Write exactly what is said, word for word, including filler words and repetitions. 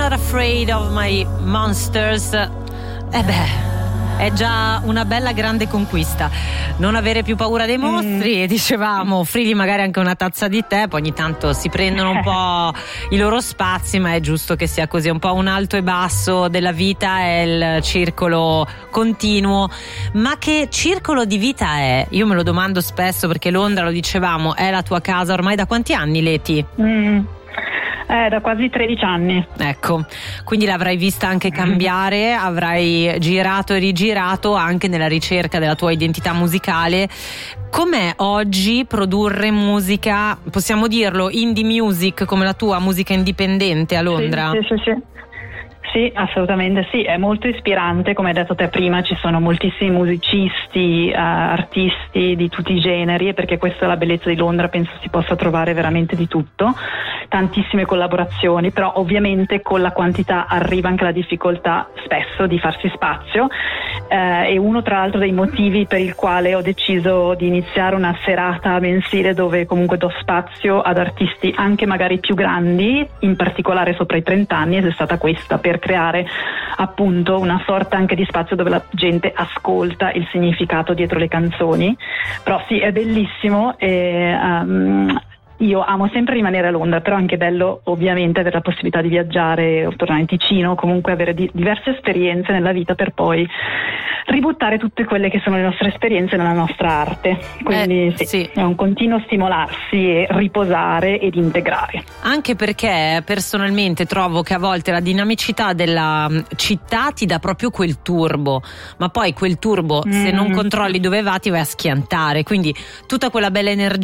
Not Afraid of My Monsters. Eh beh, è già una bella grande conquista non avere più paura dei mostri, mm. e dicevamo offrigli magari anche una tazza di tè, poi ogni tanto si prendono un po' i loro spazi, ma è giusto che sia così, un po' un alto e basso della vita, è il circolo continuo. Ma che circolo di vita è? Io me lo domando spesso, perché Londra, lo dicevamo, è la tua casa ormai da quanti anni, Leti? Mm. Eh, da quasi tredici anni. Ecco, quindi l'avrai vista anche cambiare, avrai girato e rigirato anche nella ricerca della tua identità musicale. Com'è oggi produrre musica, possiamo dirlo, indie music, come la tua musica indipendente a Londra? Sì, sì, sì, sì. Sì, assolutamente sì, è molto ispirante, come hai detto te prima, ci sono moltissimi musicisti, uh, artisti di tutti i generi, perché questa è la bellezza di Londra, penso si possa trovare veramente di tutto, tantissime collaborazioni, però ovviamente con la quantità arriva anche la difficoltà spesso di farsi spazio, uh, e uno tra l'altro dei motivi per il quale ho deciso di iniziare una serata mensile dove comunque do spazio ad artisti anche magari più grandi, in particolare sopra i trenta anni, è stata questa, per creare appunto una sorta anche di spazio dove la gente ascolta il significato dietro le canzoni. Però sì, è bellissimo e um, io amo sempre rimanere a Londra, però è anche bello ovviamente avere la possibilità di viaggiare o tornare in Ticino, comunque avere di- diverse esperienze nella vita per poi ributtare tutte quelle che sono le nostre esperienze nella nostra arte. Quindi eh, sì, sì. È un continuo stimolarsi e riposare ed integrare. Anche perché personalmente trovo che a volte la dinamicità della città ti dà proprio quel turbo, ma poi quel turbo mm. se non controlli dove va ti vai a schiantare, quindi tutta quella bella energia